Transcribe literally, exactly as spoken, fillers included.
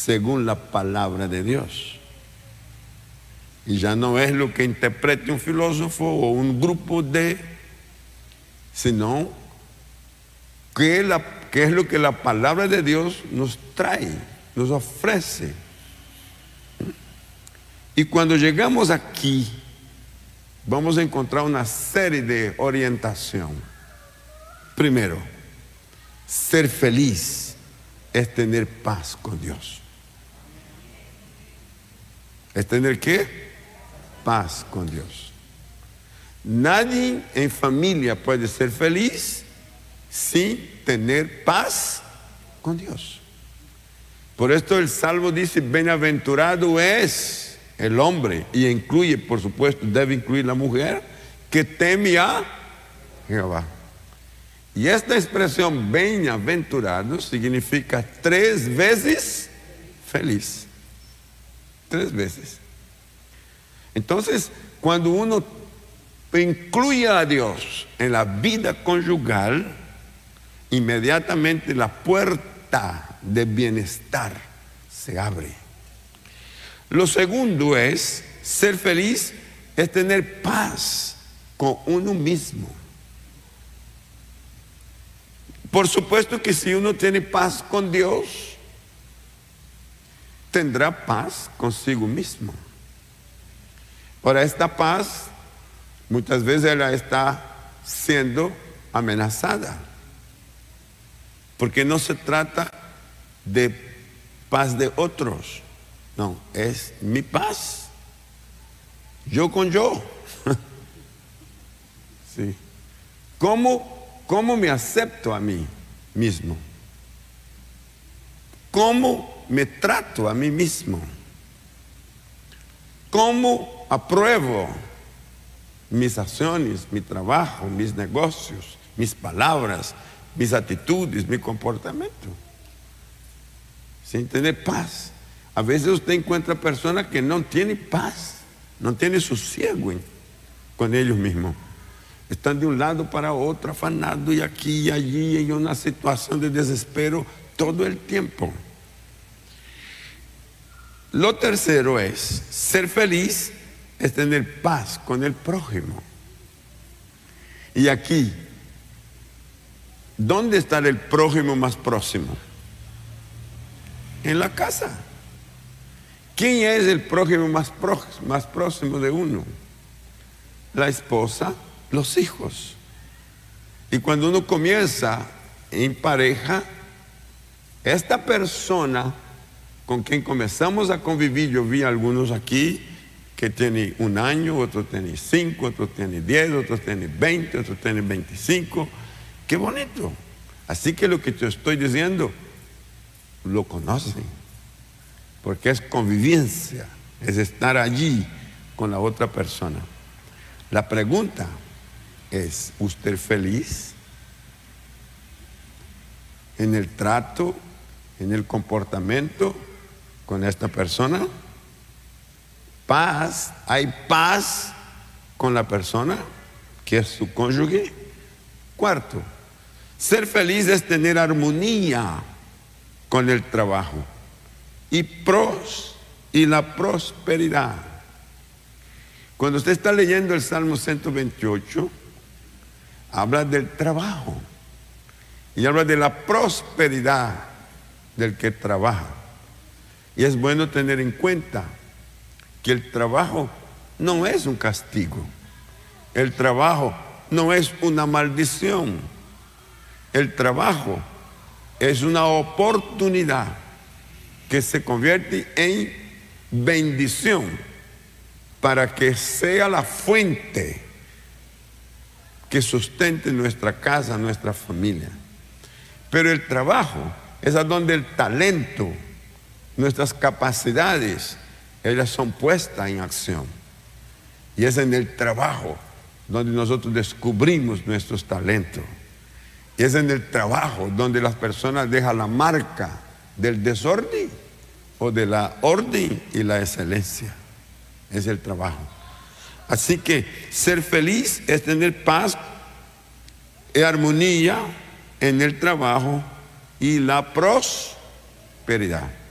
según la palabra de Dios. Y ya no es lo que interprete un filósofo o un grupo de, sino qué es, la, qué es lo que la palabra de Dios nos trae, nos ofrece. Y cuando llegamos aquí, vamos a encontrar una serie de orientación. Primero, ser feliz es tener paz con Dios. ¿Es tener qué? Paz con Dios. Nadie en familia puede ser feliz sin tener paz con Dios. Por esto el Salmo dice, bienaventurado es el hombre, y incluye, por supuesto, debe incluir la mujer, que teme a Jehová. Y esta expresión bienaventurado significa tres veces feliz. Tres veces. Entonces, cuando uno incluye a Dios en la vida conyugal, inmediatamente la puerta de bienestar se abre. Lo segundo es, ser feliz es tener paz con uno mismo. Por supuesto que si uno tiene paz con Dios, tendrá paz consigo mismo. Ahora, esta paz, muchas veces ella está siendo amenazada. Porque no se trata de paz de otros. No, es mi paz. Yo con yo. Sí. ¿Cómo, cómo me acepto a mí mismo? ¿Cómo me trato a mí mismo? ¿Cómo apruebo mis acciones, mi trabajo, mis negocios, mis palabras, mis actitudes, mi comportamiento? Sin tener paz. A veces usted encuentra personas que no tienen paz, no tienen sosiego en- con ellos mismos. Están de un lado para otro, afanados y aquí y allí, en una situación de desespero todo el tiempo. Lo tercero es, ser feliz es tener paz con el prójimo. Y aquí, ¿dónde está el prójimo más próximo? En la casa. ¿Quién es el prójimo más próximo, más próximo de uno? La esposa, los hijos. Y cuando uno comienza en pareja, esta persona con quien comenzamos a convivir, yo vi algunos aquí que tienen un año, otros tienen cinco, otros tienen diez, otros tienen veinte, otros tienen veinticinco. ¡Qué bonito! Así que lo que te estoy diciendo, lo conocen, porque es convivencia, es estar allí con la otra persona. La pregunta es, ¿usted feliz en el trato, en el comportamiento con esta persona? Paz, hay paz con la persona que es su cónyuge. Cuarto, ser feliz es tener armonía con el trabajo y pros y la prosperidad. Cuando usted está leyendo el Salmo ciento veintiocho, habla del trabajo y habla de la prosperidad del que trabaja. Y es bueno tener en cuenta que el trabajo no es un castigo, el trabajo no es una maldición, el trabajo es una oportunidad que se convierte en bendición para que sea la fuente que sustente nuestra casa, nuestra familia. Pero el trabajo es a donde el talento, nuestras capacidades, ellas son puestas en acción. Y es en el trabajo donde nosotros descubrimos nuestros talentos. Y es en el trabajo donde las personas dejan la marca del desorden o de la orden y la excelencia. Es el trabajo. Así que ser feliz es tener paz y armonía en el trabajo y la prosperidad.